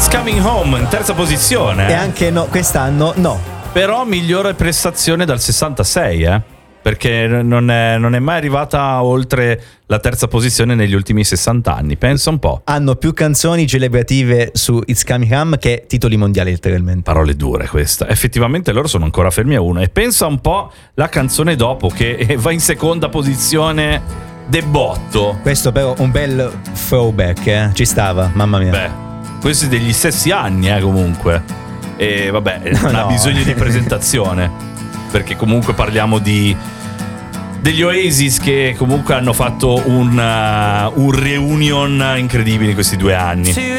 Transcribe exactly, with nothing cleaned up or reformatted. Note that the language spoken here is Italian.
Coming Home in terza posizione. E anche no, quest'anno no. Però migliore prestazione dal sessantasei, eh? Perché non è, non è mai arrivata oltre la terza posizione negli ultimi sessanta anni. Pensa un po'. Hanno più canzoni celebrative su It's Coming Home che titoli mondiali letteralmente. Parole dure questa. Effettivamente loro sono ancora fermi a uno. E pensa un po' la canzone dopo che va in seconda posizione, De Botto. Questo però un bel throwback, eh? Ci stava, mamma mia. Beh, questi degli stessi anni, eh, comunque. E vabbè, non no. ha bisogno di presentazione, perché comunque parliamo di degli Oasis che comunque hanno fatto un, uh, un reunion incredibile in questi due anni.